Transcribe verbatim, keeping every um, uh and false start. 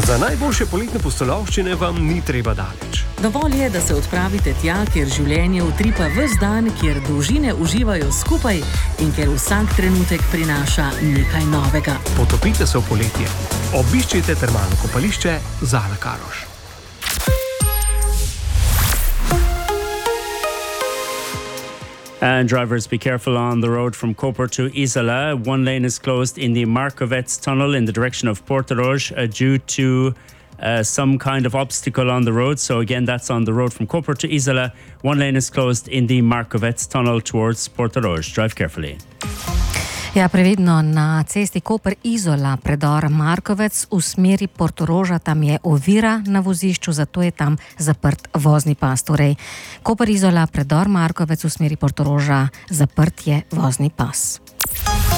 Za najboljše poletne pustolovščine vam ni treba daleč. Dovolj je, da se odpravite tja, kjer življenje utripa ves dan, kjer družine uživajo skupaj in kjer vsak trenutek prinaša nekaj novega. Potopite se v poletje. Obiščite termalno kopališče Zala Karoš. And drivers, be careful on the road from Koper to Isola. One lane is closed in the Markovets tunnel in the direction of Portorož uh, due to uh, some kind of obstacle on the road. So again, that's on the road from Koper to Isola. One lane is closed in the Markovets tunnel towards Portorož. Drive carefully. Ja, previdno na cesti Koper-Izola, predor Markovec v smeri Portoroža, tam je ovira na vozišču, zato je tam zaprt vozni pas. Torej, Koper-Izola, predor Markovec v smeri Portoroža, zaprt je vozni pas.